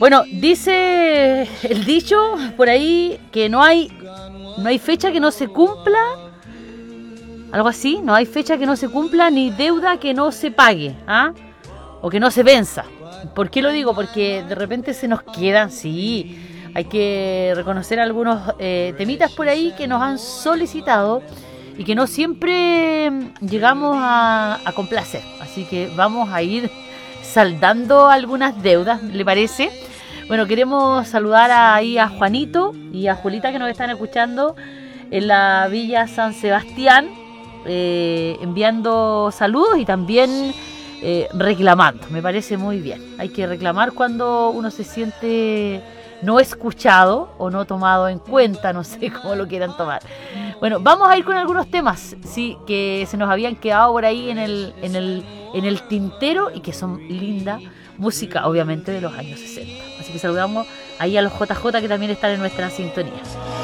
Bueno, dice el dicho por ahí que no hay fecha que no se cumpla, algo así, no hay fecha que no se cumpla ni deuda que no se pague, ¿ah? O que no se venza. ¿Por qué lo digo? Porque de repente se nos quedan, sí, hay que reconocer algunos temitas por ahí que nos han solicitado y que no siempre llegamos a complacer. Así que vamos a ir saldando algunas deudas, ¿le parece? Bueno, queremos saludar ahí a Juanito y a Julita que nos están escuchando en la Villa San Sebastián, enviando saludos y también reclamando. Me parece muy bien. Hay que reclamar cuando uno se siente no escuchado o no tomado en cuenta, no sé cómo lo quieran tomar. Bueno, vamos a ir con algunos temas, sí, que se nos habían quedado por ahí en el tintero y que son linda música, obviamente, de los años 60. Así que saludamos ahí a los JJ que también están en nuestra sintonía.